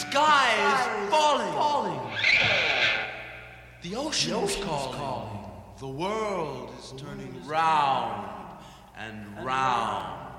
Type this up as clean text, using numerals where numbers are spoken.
sky is falling. The ocean is calling. The world is turning round and round.